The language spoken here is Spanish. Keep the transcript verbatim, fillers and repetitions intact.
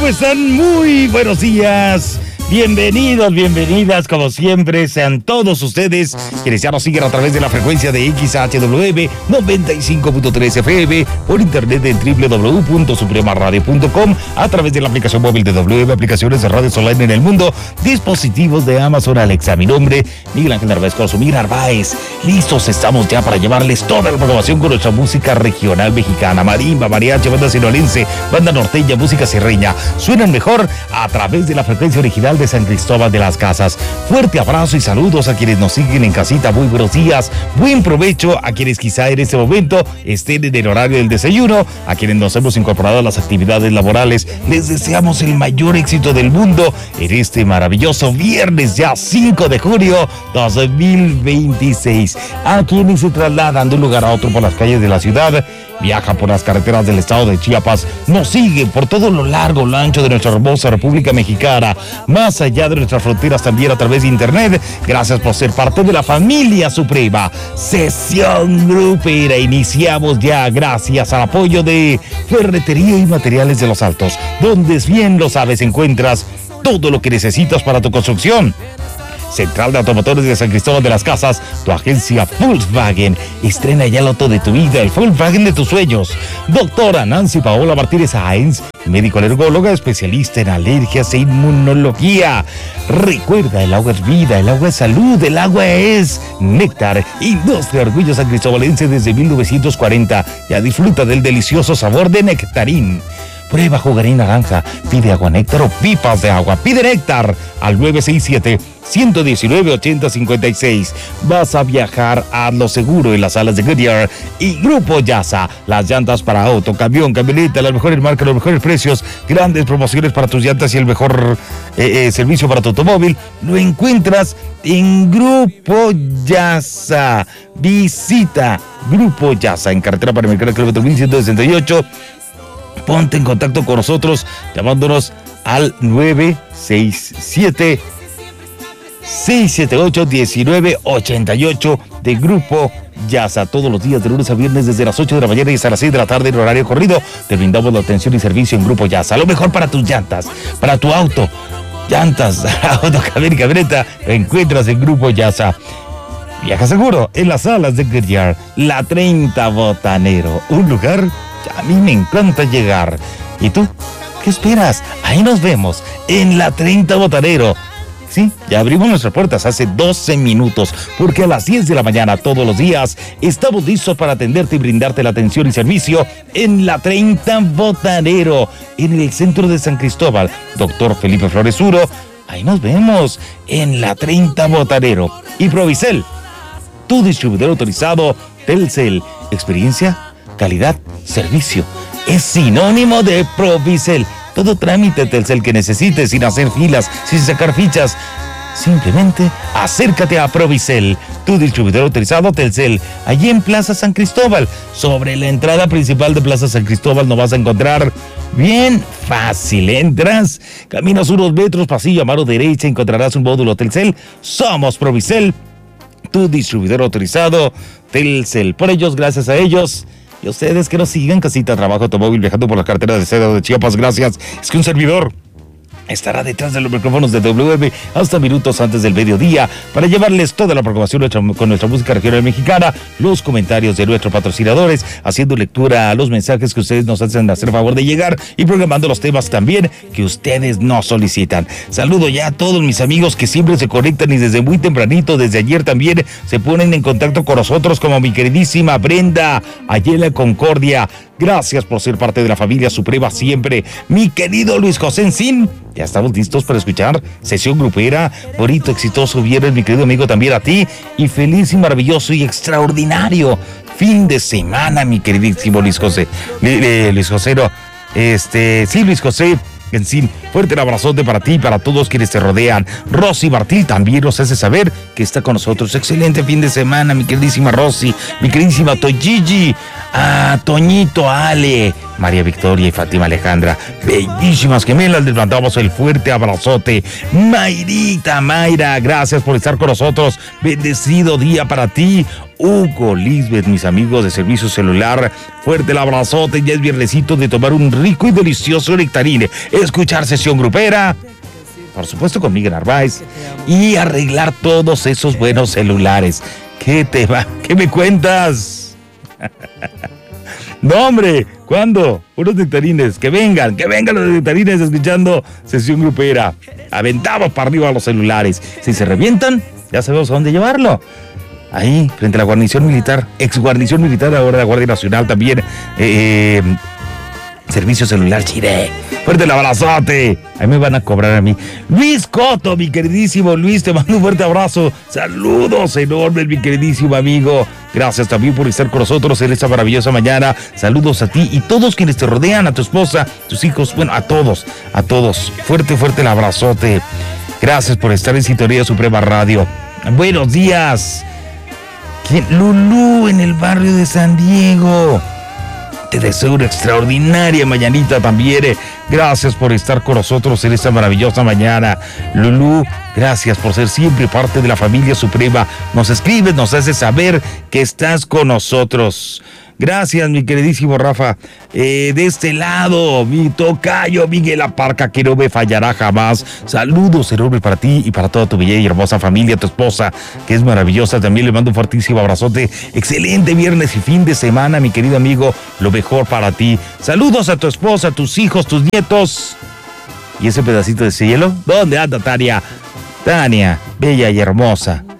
¿Cómo están? Muy buenos días. Bienvenidos, bienvenidas, como siempre, sean todos ustedes quienes ya nos siguen a través de la frecuencia de X H W noventa y cinco punto tres F M, por internet en doble u doble u doble u punto suprema radio punto com, a través de la aplicación móvil de W M, aplicaciones de radio online en el mundo, dispositivos de Amazon Alexa. Mi nombre, Miguel Ángel Narváez Corso, Miguel Narváez. Listos estamos ya para llevarles toda la programación con nuestra música regional mexicana, marimba, mariachi, banda sinaloense, banda norteña, música sierreña. Suenan mejor a través de la frecuencia original de San Cristóbal de las Casas. Fuerte abrazo y saludos a quienes nos siguen en casita. Muy buenos días, buen provecho a quienes quizá en este momento estén en el horario del desayuno, a quienes nos hemos incorporado a las actividades laborales. Les deseamos el mayor éxito del mundo en este maravilloso viernes ya cinco de junio dos mil veintiséis. A quienes se trasladan de un lugar a otro por las calles de la ciudad, viajan por las carreteras del estado de Chiapas, nos siguen por todo lo largo, lo ancho de nuestra hermosa República Mexicana, más allá de nuestras fronteras también a través de internet. Gracias por ser parte de la familia suprema. Sesión grupera. Iniciamos ya gracias al apoyo de Ferretería y Materiales de los Altos, donde bien lo sabes encuentras todo lo que necesitas para tu construcción. Central de Automotores de San Cristóbal de las Casas, tu agencia Volkswagen. Estrena ya el auto de tu vida, el Volkswagen de tus sueños. Doctora Nancy Paola Martínez Sáenz, médico alergóloga, especialista en alergias e inmunología. Recuerda, el agua es vida, el agua es salud, el agua es néctar. Industria Orgullo San Cristóbalense desde mil novecientos cuarenta. Ya disfruta del delicioso sabor de Nectarín. Prueba jugarín naranja, pide agua néctar o pipas de agua. Pide néctar al nueve seis siete, uno uno nueve, ocho cero cinco seis. Vas a viajar a lo seguro en las salas de Goodyear y Grupo Yasa. Las llantas para auto, camión, camioneta, las mejores marcas, los mejores precios, grandes promociones para tus llantas y el mejor eh, eh, servicio para tu automóvil. Lo encuentras en Grupo Yasa. Visita Grupo Yasa en carretera Panamericana, kilómetro mil ciento sesenta y ocho. Ponte en contacto con nosotros llamándonos al nueve seis siete, seis siete ocho, uno nueve ocho ocho de Grupo Yasa. Todos los días de lunes a viernes desde las ocho de la mañana y hasta las seis de la tarde en horario corrido. Te brindamos la atención y servicio en Grupo Yasa. Lo mejor para tus llantas, para tu auto. Llantas, auto, camioneta y camioneta, lo encuentras en Grupo Yasa. Viaja seguro en las salas de Goodyear. La treinta Botanero, un lugar que a mí me encanta llegar. ¿Y tú? ¿Qué esperas? Ahí nos vemos en la treinta Botanero. Sí, ya abrimos nuestras puertas hace doce minutos, porque a las diez de la mañana todos los días estamos listos para atenderte y brindarte la atención y servicio en la treinta Botanero, en el centro de San Cristóbal. Doctor Felipe Flores Uro, ahí nos vemos en la treinta Botanero. Y Provicel, tu distribuidor autorizado. Telcel, experiencia, calidad, servicio. Es sinónimo de Provicel. Todo trámite Telcel que necesites, sin hacer filas, sin sacar fichas. Simplemente acércate a Provicel, tu distribuidor autorizado Telcel, allí en Plaza San Cristóbal. Sobre la entrada principal de Plaza San Cristóbal nos vas a encontrar bien fácil. Entras, caminas unos metros, pasillo a mano derecha, encontrarás un módulo Telcel. Somos Provicel, tu distribuidor autorizado Telcel. Por ellos, gracias a ellos y a ustedes que nos sigan, casita, trabajo, automóvil, viajando por las carreteras de Cedro de Chiapas, gracias. Es que un servidor estará detrás de los micrófonos de W M hasta minutos antes del mediodía para llevarles toda la programación nuestra, con nuestra música regional mexicana, los comentarios de nuestros patrocinadores, haciendo lectura a los mensajes que ustedes nos hacen hacer favor de llegar y programando los temas también que ustedes nos solicitan. Saludo ya a todos mis amigos que siempre se conectan y desde muy tempranito, desde ayer también se ponen en contacto con nosotros, como mi queridísima Brenda, allá en la Concordia. Gracias por ser parte de la familia suprema siempre. Mi querido Luis José Encín, ya estamos listos para escuchar Sesión Grupera. Bonito, exitoso viernes, mi querido amigo, también a ti. Y feliz y maravilloso y extraordinario fin de semana, mi queridísimo Luis José. Eh, Luis José, no, este, sí, Luis José Encín, fuerte el abrazote para ti y para todos quienes te rodean. Rosy Martí también nos hace saber que está con nosotros. Excelente fin de semana, mi queridísima Rosy, mi queridísima Toyigi, a Toñito, Ale, María Victoria y Fátima Alejandra, bellísimas gemelas, les mandamos el fuerte abrazote. Mayrita, Mayra, gracias por estar con nosotros, bendecido día para ti. Hugo, Lisbeth, mis amigos de servicio celular. Fuerte el abrazote, ya es viernesito de tomar un rico y delicioso nectarine, escuchar sesión grupera, por supuesto con Miguel Narváez, y arreglar todos esos buenos celulares. ¿Qué te va? ¿Qué me cuentas? No, hombre, ¿cuándo? Unos nectarines, que vengan, que vengan los nectarines escuchando sesión grupera. Aventamos para arriba los celulares. Si se revientan, ya sabemos a dónde llevarlo. Ahí, frente a la guarnición militar, ex guarnición militar, ahora la Guardia Nacional también. Eh, servicio celular Chile. Fuerte el abrazote. Ahí me van a cobrar a mí. Luis Coto, mi queridísimo Luis, te mando un fuerte abrazo. Saludos enormes, mi queridísimo amigo. Gracias también por estar con nosotros en esta maravillosa mañana. Saludos a ti y todos quienes te rodean, a tu esposa, tus hijos, bueno, a todos, a todos. Fuerte, fuerte el abrazote. Gracias por estar en Sintonía Suprema Radio. Buenos días. ¿Quién? Lulú, en el barrio de San Diego. Te deseo una extraordinaria mañanita también. Eh. Gracias por estar con nosotros en esta maravillosa mañana. Lulú, gracias por ser siempre parte de la familia suprema. Nos escribes, nos haces saber que estás con nosotros. Gracias, mi queridísimo Rafa. Eh, de este lado, mi tocayo Miguel Aparca, que no me fallará jamás. Saludos enormes para ti y para toda tu bella y hermosa familia, tu esposa, que es maravillosa. También le mando un fortísimo abrazote. Excelente viernes y fin de semana, mi querido amigo. Lo mejor para ti. Saludos a tu esposa, a tus hijos, tus nietos. ¿Y ese pedacito de cielo? ¿Dónde anda Tania? Tania, bella y hermosa.